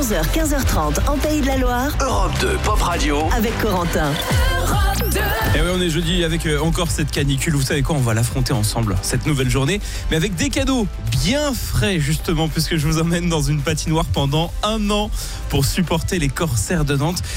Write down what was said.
11h, 15h30 en Pays de la Loire. Europe 2 Pop Radio. Avec Corentin. Et oui, on est jeudi avec encore cette canicule. Vous savez quoi, on va l'affronter ensemble, cette nouvelle journée, mais avec des cadeaux bien frais justement, puisque je vous emmène dans une patinoire pendant 1 an pour supporter les Corsaires de Nantes.